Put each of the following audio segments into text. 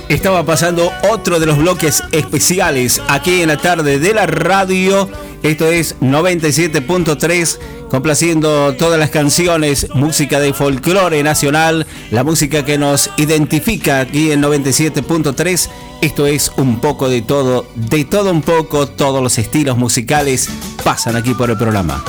Estaba pasando otro de los bloques especiales aquí en la tarde de la radio. Esto es 97.3, complaciendo todas las canciones, música de folclore nacional, la música que nos identifica aquí en 97.3. Esto es un poco de todo un poco, todos los estilos musicales pasan aquí por el programa.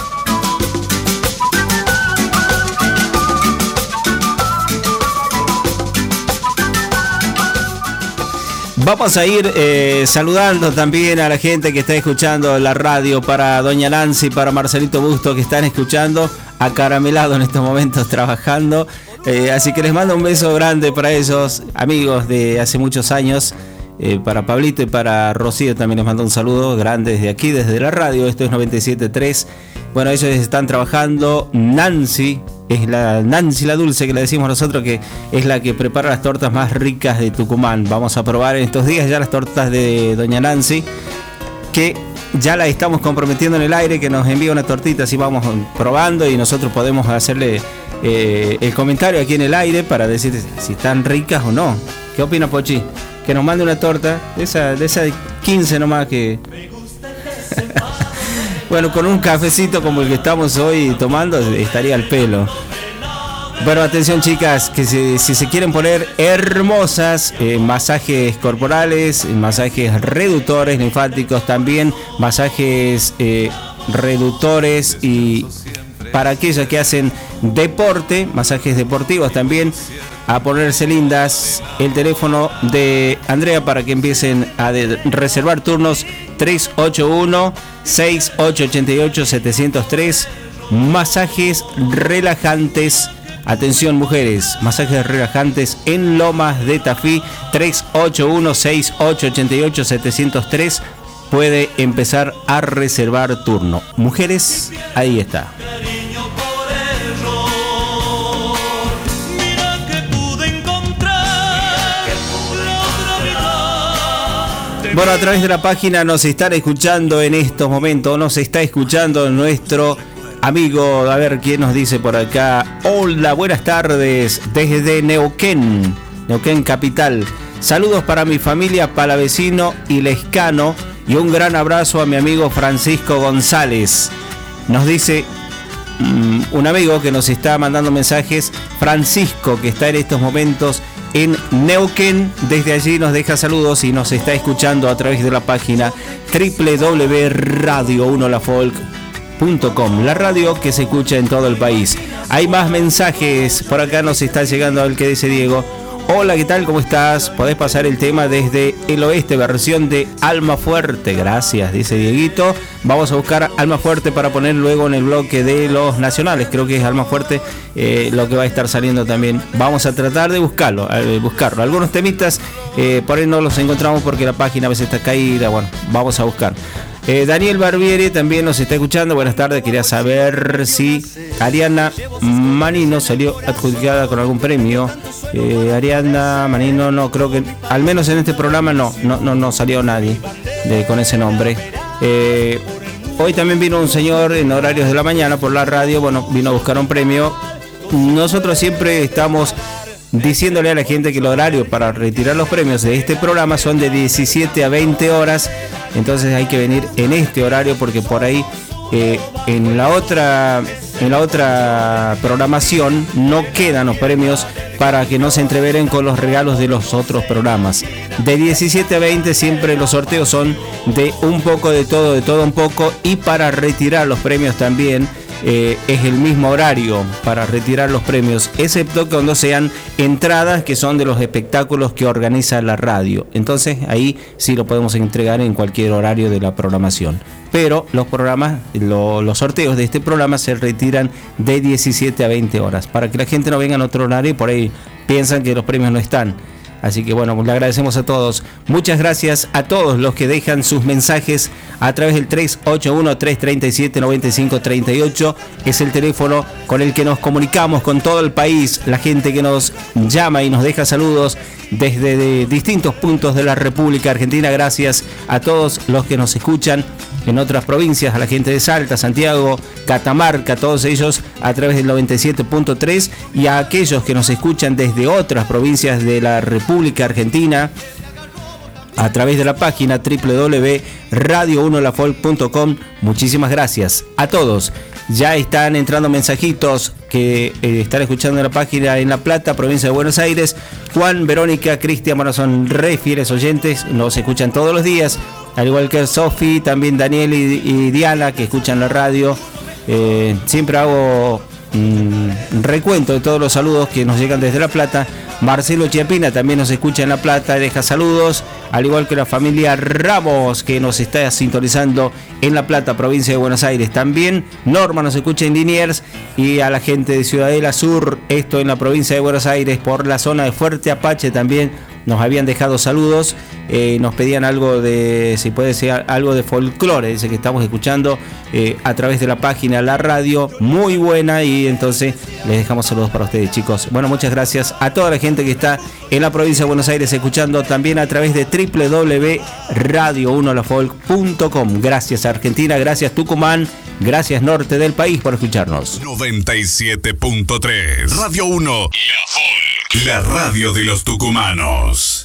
Vamos a ir saludando también a la gente que está escuchando la radio, para Doña Nancy, para Marcelito Busto, que están escuchando, acaramelado en estos momentos trabajando. Así que les mando un beso grande para esos amigos de hace muchos años. Para Pablito y para Rocío también les mando un saludo grande desde aquí, desde la radio. Esto es 97.3. Bueno, ellos están trabajando. Nancy, es la Nancy la Dulce, que le decimos nosotros, que es la que prepara las tortas más ricas de Tucumán. Vamos a probar en estos días ya las tortas de Doña Nancy, que ya la estamos comprometiendo en el aire, que nos envía una tortita, así vamos probando y nosotros podemos hacerle el comentario aquí en el aire para decir si están ricas o no. ¿Qué opina, Pochi? Que nos mande una torta de esa 15 nomás, que bueno, con un cafecito como el que estamos hoy tomando estaría al pelo. Bueno, atención, chicas, que si se quieren poner hermosas, masajes corporales, masajes reductores linfáticos, también masajes reductores, y para aquellas que hacen deporte, masajes deportivos también, a ponerse lindas. El teléfono de Andrea para que empiecen a reservar turnos: 381-6888-703. Masajes relajantes. Atención, mujeres, masajes relajantes en Lomas de Tafí, 381-6888-703. Puede empezar a reservar turno. Mujeres, ahí está. Bueno, a través de la página nos están escuchando en estos momentos, nos está escuchando nuestro amigo, a ver quién nos dice por acá. Hola, buenas tardes desde Neuquén, Neuquén capital. Saludos para mi familia palavecino y lescano, y un gran abrazo a mi amigo Francisco González. Nos dice un amigo que nos está mandando mensajes, Francisco, que está en estos momentos en Neuquén. Desde allí nos deja saludos y nos está escuchando a través de la página www.radio1lafolk.com, la radio que se escucha en todo el país. Hay más mensajes, por acá nos está llegando el que dice Diego. Hola, ¿qué tal? ¿Cómo estás? Podés pasar el tema Desde el Oeste, versión de Almafuerte. Gracias, dice Dieguito. Vamos a buscar Almafuerte para poner luego en el bloque de los nacionales. Creo que es Almafuerte lo que va a estar saliendo también. Vamos a tratar de buscarlo. Algunos temitas por ahí no los encontramos porque la página a veces está caída. Bueno, vamos a buscar. Daniel Barbieri también nos está escuchando. Buenas tardes, quería saber si Ariana Manino salió adjudicada con algún premio. Ariana Manino, no, creo que al menos en este programa no salió nadie con ese nombre. Hoy también vino un señor en horarios de la mañana por la radio, bueno, vino a buscar un premio. Nosotros siempre estamos diciéndole a la gente que el horario para retirar los premios de este programa son de 17 a 20 horas. Entonces hay que venir en este horario, porque por ahí en la otra programación no quedan los premios, para que no se entreveren con los regalos de los otros programas. De 17 a 20 siempre los sorteos son de un poco de todo un poco, y para retirar los premios también es el mismo horario para retirar los premios, excepto cuando sean entradas que son de los espectáculos que organiza la radio. Entonces ahí sí lo podemos entregar en cualquier horario de la programación. Pero los sorteos de este programa se retiran de 17 a 20 horas, para que la gente no venga en otro horario y por ahí piensan que los premios no están. Así que bueno, le agradecemos a todos. Muchas gracias a todos los que dejan sus mensajes a través del 381-337-9538. Es el teléfono con el que nos comunicamos con todo el país. La gente que nos llama y nos deja saludos desde distintos puntos de la República Argentina. Gracias a todos los que nos escuchan en otras provincias, a la gente de Salta, Santiago, Catamarca, todos ellos a través del 97.3 y a aquellos que nos escuchan desde otras provincias de la República Argentina a través de la página www.radio1lafolk.com. Muchísimas gracias a todos. Ya están entrando mensajitos que están escuchando en la página en La Plata, provincia de Buenos Aires. Juan, Verónica, Cristian, bueno, son re fieles oyentes, nos escuchan todos los días, al igual que Sofi, también Daniel y Diana, que escuchan la radio. Siempre hago recuento de todos los saludos que nos llegan desde La Plata. Marcelo Chiapina también nos escucha en La Plata, deja saludos, al igual que la familia Ramos, que nos está sintonizando en La Plata, provincia de Buenos Aires. También Norma nos escucha en Liniers, y a la gente de Ciudadela Sur, esto en la provincia de Buenos Aires, por la zona de Fuerte Apache también nos habían dejado saludos. Nos pedían algo de, si puede ser algo de folclore, dice que estamos escuchando a través de la página La Radio, muy buena, y entonces les dejamos saludos para ustedes, chicos. Bueno, muchas gracias a toda la gente que está en la provincia de Buenos Aires escuchando también a través de www.radio1lafolk.com. Gracias Argentina, gracias Tucumán, gracias norte del país por escucharnos. 97.3 Radio 1 La Folk, la radio de los tucumanos.